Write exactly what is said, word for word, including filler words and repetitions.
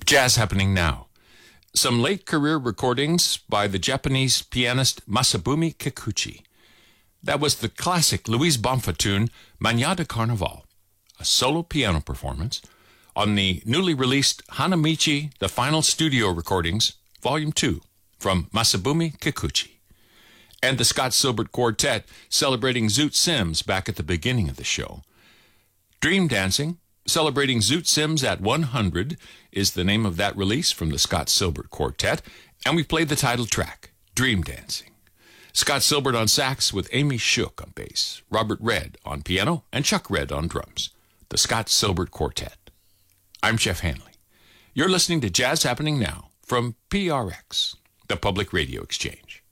Jazz Happening Now. Some late career recordings by the Japanese pianist Masabumi Kikuchi. That was the classic Louise Bonfa tune, Manhã de Carnaval, a solo piano performance on the newly released Hanamichi, the Final Studio Recordings, Volume two, from Masabumi Kikuchi. And the Scott Silbert Quartet celebrating Zoot Sims back at the beginning of the show. Dream Dancing, celebrating Zoot Sims at one hundred, is the name of that release from the Scott Silbert Quartet, and we played the title track, Dream Dancing. Scott Silbert on sax with Amy Shook on bass, Robert Redd on piano, and Chuck Redd on drums. The Scott Silbert Quartet. I'm Jeff Hanley. You're listening to Jazz Happening Now from P R X, the Public Radio Exchange.